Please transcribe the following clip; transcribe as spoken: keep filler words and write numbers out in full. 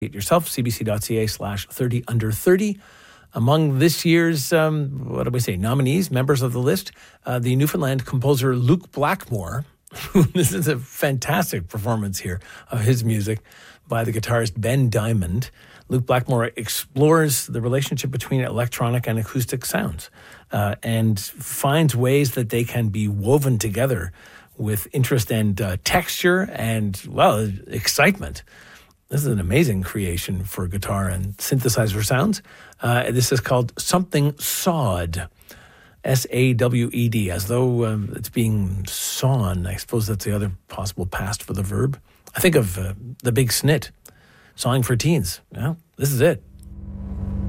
It yourself, cbc.ca slash 30 under 30. Among this year's, um, what do we say, nominees, members of the list, uh, the Newfoundland composer Luke Blackmore. This is a fantastic performance here of his music by the guitarist Ben Diamond. Luke Blackmore explores the relationship between electronic and acoustic sounds uh, and finds ways that they can be woven together with interest and uh, texture and, well, excitement. This is an amazing creation for guitar and synthesizer sounds. Uh, this is called Something Sawed, S A W E D, as though um, it's being sawn. I suppose that's the other possible past for the verb. I think of uh, The Big Snit, Sawing for Teens. Well, this is it.